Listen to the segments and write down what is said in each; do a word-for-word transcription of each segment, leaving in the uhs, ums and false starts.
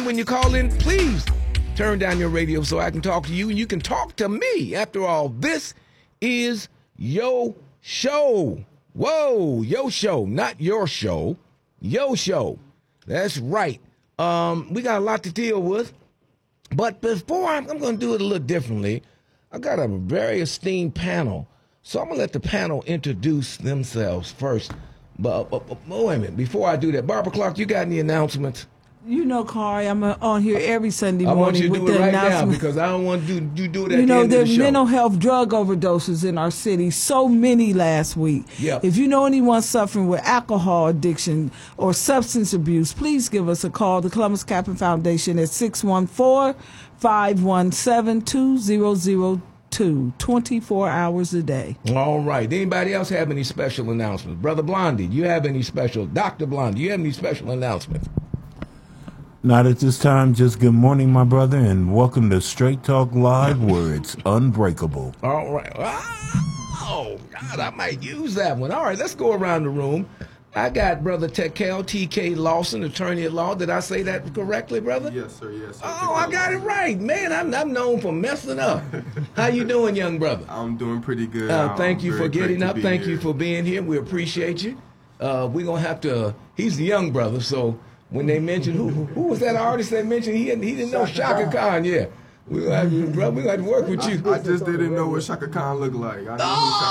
When you call in, please turn down your radio so I can talk to you and you can talk to me. After all, this is your show. Whoa, your show, not your show. Your show. That's right. Um, we got a lot to deal with. But before I'm, I'm going to do it a little differently, I got a very esteemed panel. So I'm going to let the panel introduce themselves first. But, but, but wait a minute. Before I do that, Barbara Clark, you got any announcements? You know, Kari, I'm on here every Sunday morning I want you to with do the it right announcement. now because I don't want to do, you do it at you know, the end of the there's show. mental health drug overdoses in our city, so many last week. Yep. If you know anyone suffering with alcohol addiction or substance abuse, please give us a call. The Columbus Kaplan Foundation at six one four, five one seven, two zero zero two, twenty-four hours a day. All right. Anybody else have any special announcements? Brother Blondie, do you have any special? Doctor Blondie, do you have any special announcements? Not at this time. Just good morning, my brother, and welcome to Straight Talk Live, where it's unbreakable. All right. Oh, God, I might use that one. All right, let's go around the room. I got Brother Tekel, T K Lawson, attorney at law. Did I say that correctly, brother? Yes, sir, yes, sir. Oh, I got it right. Man, I'm, I'm known for messing up. How you doing, young brother? I'm doing pretty good. Uh, thank I'm you for very getting great to up. be Thank here. you for being here. We appreciate you. Uh, we're going to have to, uh, he's the young brother, so when they mentioned, who who was that artist that mentioned he, he didn't know Shaka Khan, yeah. We're going to have, brother, we're going to work with you. I, I just didn't know what Shaka Khan looked like. I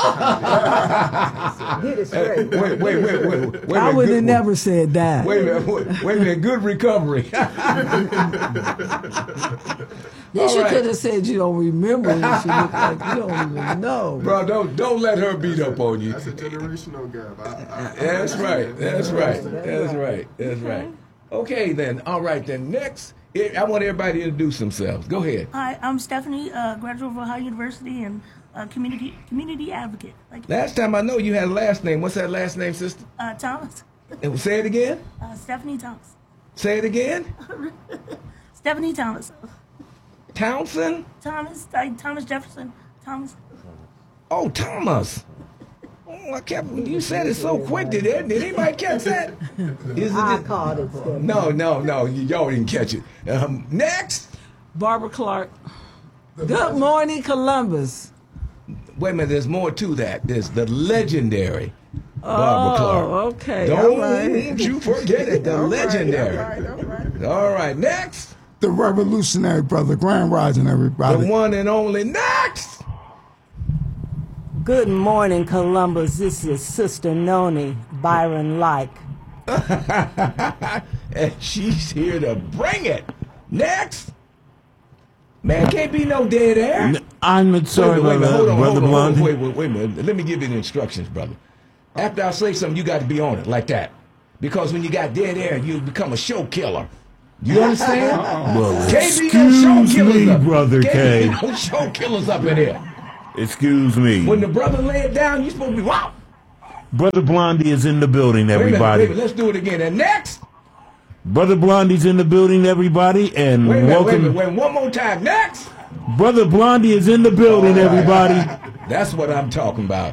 knew who Shaka Khan is. Hey, wait, wait, wait, wait, wait. I wait, would good- have never said that. Wait a minute, wait, wait a minute, good recovery. Yes, All you right. could have said you don't remember what she looked like. You don't even know. Bro, don't don't let her beat up on you. That's a generational gap. I, I, That's right. That's right. That's right. That's right. Okay, then. All right, then. Next, I want everybody to introduce themselves. Go ahead. Hi, I'm Stephanie, uh, graduate of Ohio University and uh, community community advocate. Like Last time I know you had a last name. What's that last name, sister? uh, Thomas, And say it again. uh, Stephanie Thomas, Say it again. Stephanie Thomas, Townsend. Thomas, like Thomas Jefferson, Thomas. Oh, Thomas. Oh, I kept. You said it so quick. Did it? Did anybody catch that? Is I it? called it. Stephanie. No, no, no. y- Y'all didn't catch it. Um, next. Barbara Clark. Good morning, Columbus. Wait a minute. There's more to that. There's the legendary Barbara Clark. Oh, okay. Don't all right. you forget it. The All right, legendary. all right, all right. All right. Next. The revolutionary brother, Grand Rising, The everybody. one and only. Next. Good morning, Columbus. This is Sister Noni, Byron Like. And she's here to bring it. Next. Man, can't be no dead air. N- I'm sorry wait, a minute, wait a about minute, that, hold on, brother hold on, hold on, Blondie. wait, wait, wait a minute. Let me give you the instructions, brother. After I say something, you got to be on it like that. Because when you got dead air, you become a show killer. You understand? Well, Can't be no show excuse killers me, up. brother Can't K. be no show killers up in here. Excuse me. When the brother lay it down, you supposed to be wow. Brother Blondie is in the building, Wait a minute, everybody. wait a minute, let's do it again. And next. Brother Blondie's in the building, everybody, and Wait a minute, wait a welcome. minute, wait one more time. Next. Brother Blondie is in the building, All right. everybody. That's what I'm talking about.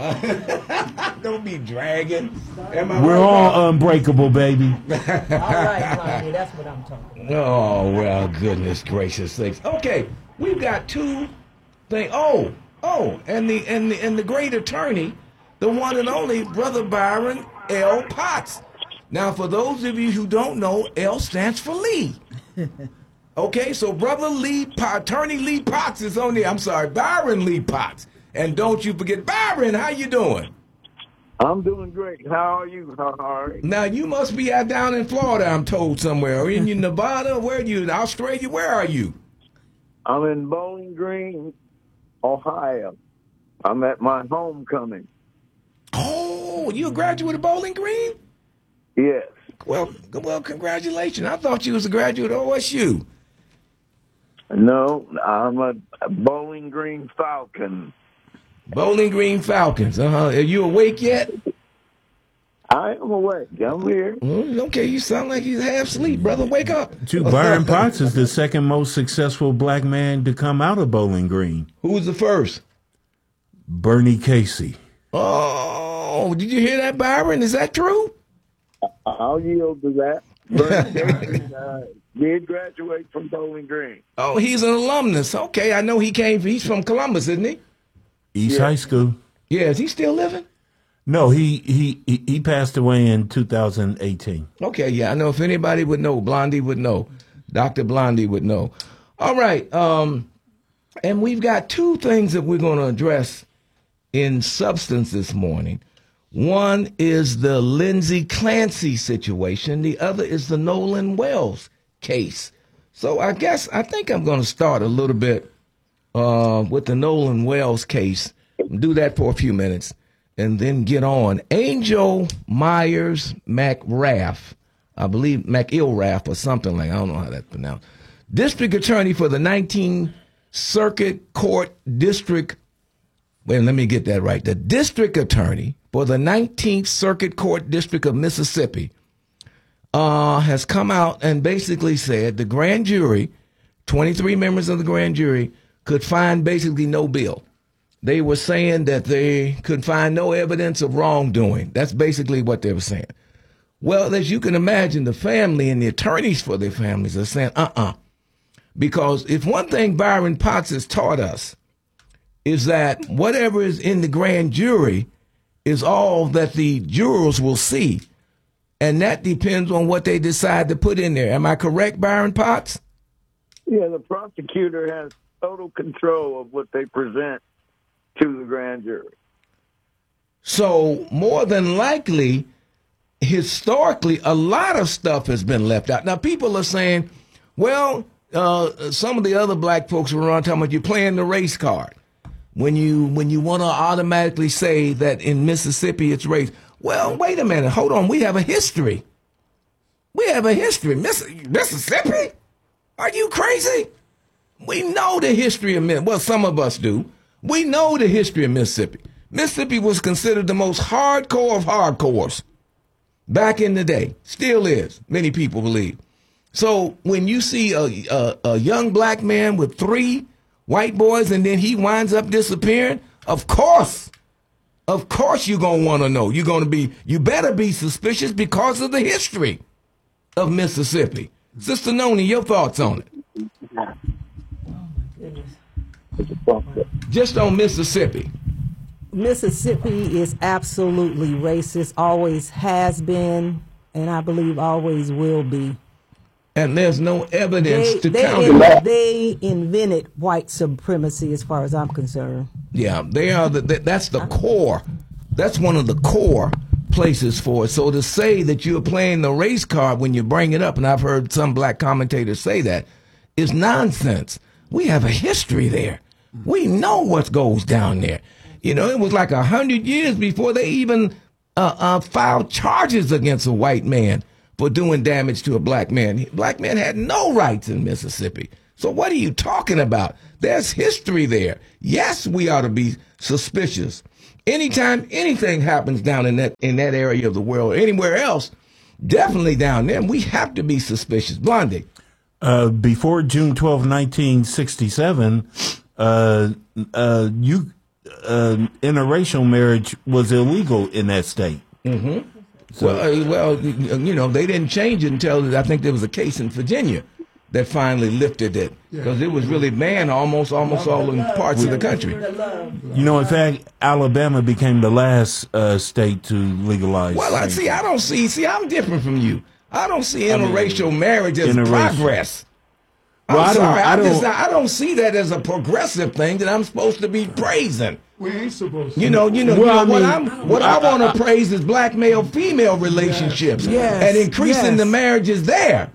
Don't be dragging. Am I We're right, all Bob? unbreakable, baby. All right, Blondie, that's what I'm talking about. Oh, well, goodness gracious sakes. Okay, we've got two things. Oh, oh, and the and the and the great attorney, the one and only Brother Byron L. Potts. Now, for those of you who don't know, L stands for Lee. Okay, so Brother Lee, Po- Attorney Lee Potts is on there. I'm sorry, Byron Lee Potts. And don't you forget, Byron, how you doing? I'm doing great. How are you? How are you? Now, you must be out down in Florida, I'm told, somewhere. Or in Nevada? Where are you? In Australia? Where are you? I'm in Bowling Green, Ohio. I'm at my homecoming. Oh, you a graduate of Bowling Green? Yes. Well, well, congratulations. I thought you was a graduate of O S U. No, I'm a Bowling Green Falcon. Bowling Green Falcons. Uh-huh. Are you awake yet? I am awake. I'm here. Mm, okay, you sound like you half asleep, brother. Wake up. Too, Byron Potts is the second most successful black man to come out of Bowling Green. Who was the first? Bernie Casey. Oh, did you hear that, Byron? Is that true? I'll yield to that. Vernon Davis uh, did graduate from Bowling Green. Oh, he's an alumnus. Okay, I know he came. He's from Columbus, isn't he? East Yeah. High School. Yeah, is he still living? No, he, he he he passed away in two thousand eighteen. Okay, yeah, I know if anybody would know, Blondie would know. Doctor Blondie would know. All right, um, and we've got two things that we're going to address in substance this morning. One is the Lindsay Clancy situation. The other is the Nolan Wells case. So I guess I think I'm going to start a little bit uh, with the Nolan Wells case. Do that for a few minutes and then get on. Angel Myers McRaff, I believe McIlrath or something like, I don't know how that's pronounced. District Attorney for the nineteenth Circuit Court District, wait, let me get that right. The District Attorney for the nineteenth Circuit Court District of Mississippi uh, has come out and basically said the grand jury, twenty-three members of the grand jury, could find basically no bill. They were saying that they could find no evidence of wrongdoing. That's basically what they were saying. Well, as you can imagine, the family and the attorneys for their families are saying, uh-uh. Because if one thing Byron Potts has taught us is that whatever is in the grand jury is all that the jurors will see. And that depends on what they decide to put in there. Am I correct, Byron Potts? Yeah, the prosecutor has total control of what they present to the grand jury. So more than likely, historically, a lot of stuff has been left out. Now, people are saying, well, uh, some of the other black folks were around talking about you're playing the race card. When you when you want to automatically say that in Mississippi it's race. Well, wait a minute. Hold on. We have a history. We have a history. Miss, Mississippi? Are you crazy? We know the history of Mississippi. Well, some of us do. We know the history of Mississippi. Mississippi was considered the most hardcore of hardcores back in the day. Still is, many people believe. So when you see a, a, a young black man with three white boys and then he winds up disappearing, of course, of course you're going to want to know. You're going to be, you better be suspicious because of the history of Mississippi. Sister Noni, your thoughts on it? Just on Mississippi. Mississippi is absolutely racist, always has been, and I believe always will be. And there's no evidence They, to they, counter in- that. they invented white supremacy as far as I'm concerned. Yeah, they are. The, that- that's the core. That's one of the core places for it. So to say that you're playing the race card when you bring it up, and I've heard some black commentators say that, is nonsense. We have a history there. We know what goes down there. You know, it was like a hundred years before they even uh, uh, filed charges against a white man for doing damage to a black man. Black men had no rights in Mississippi. So what are you talking about? There's history there. Yes, we ought to be suspicious. Anytime anything happens down in that in that area of the world, or anywhere else, definitely down there, we have to be suspicious. Blondie. Uh, before June twelfth, nineteen sixty-seven, uh, uh, you, uh, interracial marriage was illegal in that state. Mm-hmm. So, well, uh, well, you know, they didn't change it until I think there was a case in Virginia that finally lifted it because it was really banned almost almost all in parts of the country. You know, in fact, Alabama became the last uh, state to legalize. Well, I see. I don't see. See, I'm different from you. I don't see interracial I mean, marriage as interracial. progress. I'm well, I sorry. don't, I, I, don't, just, I don't see that as a progressive thing that I'm supposed to be praising. We ain't supposed to. You know, you know, well, you know I mean, what I'm what I, I want to praise is black male female relationships yes, and increasing yes. the marriages there.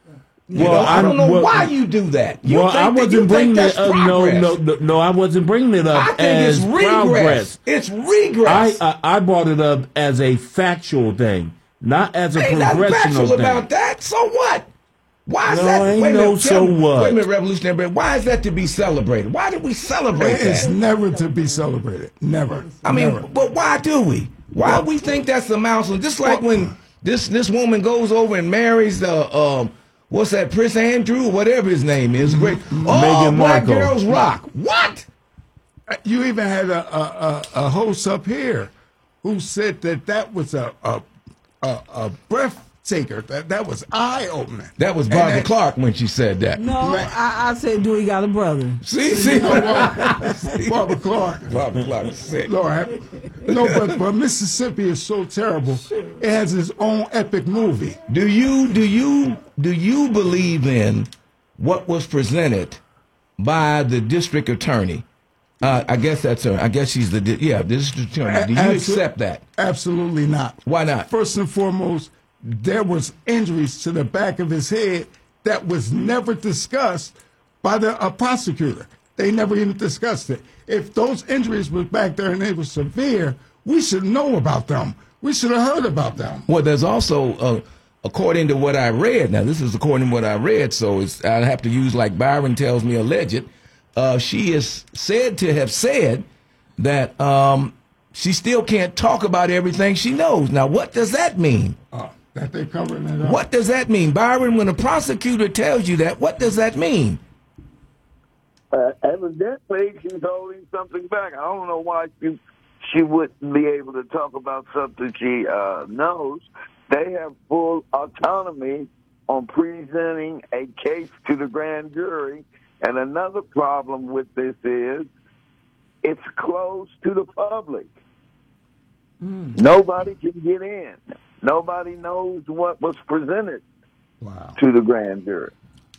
You well, know, I don't know well, why you do that. You well, think I wasn't that, you bringing think it up. No, no, no, no, I wasn't bringing it up I think as it's regress. progress. It's regress. I, I I brought it up as a factual thing, not as a ain't nothing progressional factual thing. about that. So what? Why is No, that? ain't Wait a no minute, so tell me- what. Wait a minute, Revolutionary Brand. Why is that to be celebrated? Why did we celebrate It's that? never to be celebrated. Never. I mean, Never. but why do we? Why we think that's a milestone? Just like when this this woman goes over and marries the um, what's that, Prince Andrew or whatever his name is? Great. Oh, Meghan Black Markle. Girls Rock. What? You even had a, a, a, a host up here who said that that was a a, a, a breath taker. That that was eye opening. That was Barbara Clark when she said that. No, I, I said, do he got a brother? See, see, Barbara Clark. Barbara Clark is sick. Lord, have- no, but, but Mississippi is so terrible. It has its own epic movie. Do you do you do you believe in what was presented by the district attorney? Uh, I guess that's her. I guess she's the di- yeah the district attorney. Do you Absol- accept that? Absolutely not. Why not? First and foremost, there was injuries to the back of his head that was never discussed by the uh, prosecutor. They never even discussed it. If those injuries were back there and they were severe, we should know about them. We should have heard about them. Well, there's also, uh, according to what I read. Now, this is according to what I read, so it's I have to use like Byron tells me alleged. Uh, she is said to have said that um, she still can't talk about everything she knows. Now, what does that mean? Uh, that they're covering it up. What does that mean, Byron? When a prosecutor tells you that, what does that mean? Uh, evidently, she's holding something back. I don't know why she, she wouldn't be able to talk about something she uh, knows. They have full autonomy on presenting a case to the grand jury. And another problem with this is it's closed to the public. Mm. Nobody can get in. Nobody knows what was presented wow. to the grand jury.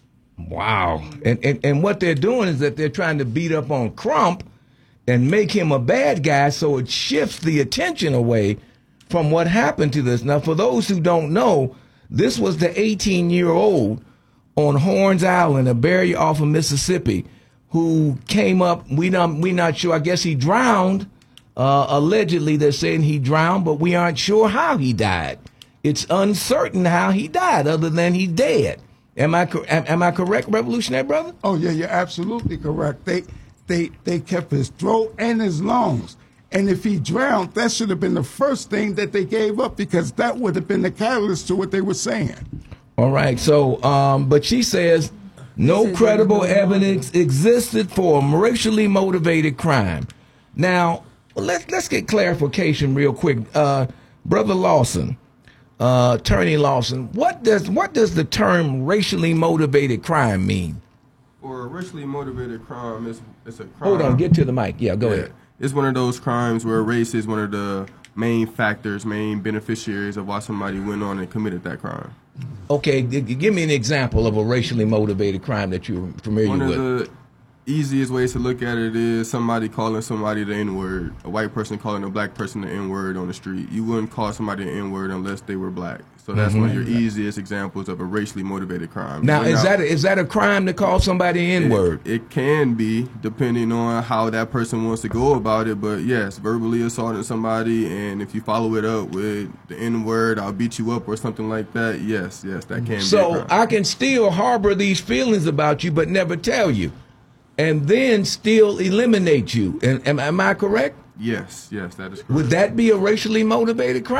Wow. And, and and what they're doing is that they're trying to beat up on Crump and make him a bad guy so it shifts the attention away from what happened to this. Now, for those who don't know, this was the eighteen-year-old on Horns Island, a barrier off of Mississippi, who came up. We not, we not sure. I guess he drowned. Uh, allegedly, they're saying he drowned, but we aren't sure how he died. It's uncertain how he died, other than he's dead. Am I am, am I correct, Revolutionary Brother? Oh yeah, you're absolutely correct. They they they kept his throat and his lungs, and if he drowned, that should have been the first thing that they gave up because that would have been the catalyst to what they were saying. All right. So, um, but she says no credible evidence existed for a racially motivated crime. Now, let's let's get clarification real quick, uh, Brother Lawson. Uh, Attorney Lawson, what does what does the term racially motivated crime mean? Or a racially motivated crime is it's a crime. Hold on, get to the mic. Yeah, go yeah. ahead. It's one of those crimes where race is one of the main factors, main beneficiaries of why somebody went on and committed that crime. Okay, g- give me an example of a racially motivated crime that you're familiar one with. One of the easiest ways to look at it is somebody calling somebody the N-word, a white person calling a black person the N-word on the street. You wouldn't call somebody the N-word unless they were black. So that's mm-hmm. one of your easiest examples of a racially motivated crime. Now, is out, that a, is that a crime to call somebody N-word? It, it can be, depending on how that person wants to go about it. But yes, verbally assaulting somebody, and if you follow it up with the N-word, I'll beat you up or something like that, yes, yes, that can so be a crime. So I can still harbor these feelings about you but never tell you, and then still eliminate you. And am, am I correct? Yes, yes, that is correct. Would that be a racially motivated crime?